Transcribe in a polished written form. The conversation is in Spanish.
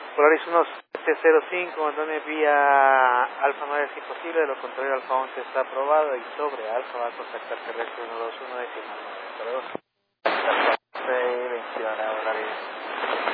Polaris 1705, Antonio vía Alfa 9 es imposible, de lo contrario Alfa 11 está aprobado y sobre Alfa va a contactar terrestre 121 decimal 9 para 2. Se menciona Polaris